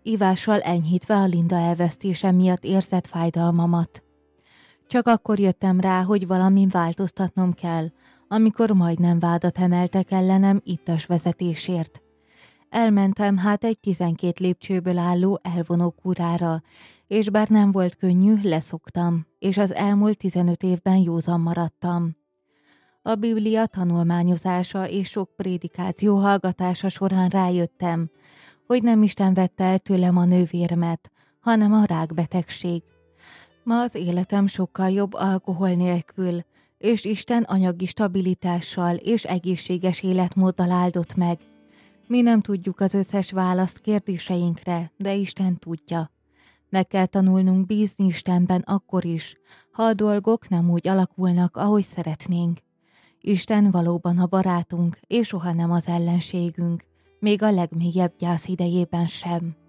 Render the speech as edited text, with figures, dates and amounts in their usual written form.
ivással enyhítve a Linda elvesztése miatt érzett fájdalmamat. Csak akkor jöttem rá, hogy valamin változtatnom kell, amikor majdnem vádat emeltek ellenem ittas vezetésért. Elmentem hát egy 12 lépcsőből álló elvonó kurára, és bár nem volt könnyű, leszoktam, és az elmúlt 15 évben józan maradtam. A Biblia tanulmányozása és sok prédikáció hallgatása során rájöttem, hogy nem Isten vette el tőlem a nővérmet, hanem a rákbetegség. Ma az életem sokkal jobb alkohol nélkül, és Isten anyagi stabilitással és egészséges életmóddal áldott meg. Mi nem tudjuk az összes választ kérdéseinkre, de Isten tudja. Meg kell tanulnunk bízni Istenben akkor is, ha a dolgok nem úgy alakulnak, ahogy szeretnénk. Isten valóban a barátunk, és soha nem az ellenségünk, még a legmélyebb gyász idejében sem.